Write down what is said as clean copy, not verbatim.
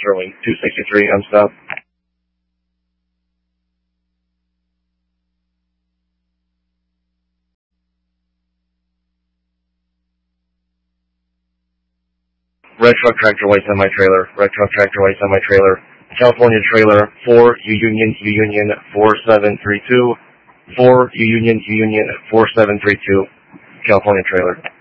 Sterling 263 on stop. Red truck, tractor, white semi-trailer. Red truck, tractor, white semi-trailer. California trailer 4 U Union 4732. 4 U Union 4732. California trailer.